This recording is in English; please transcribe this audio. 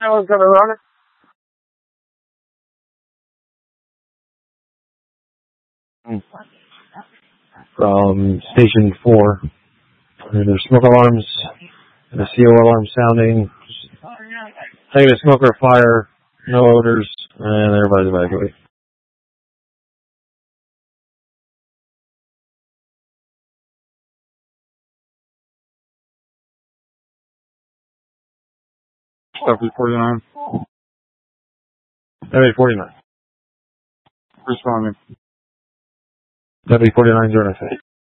was going to run it. From Station 4. There's smoke alarms and a CO alarm sounding. Negative smoke or fire, no odors, and everybody's evacuated. Deputy 49. Deputy 49. Responding. Deputy 49 is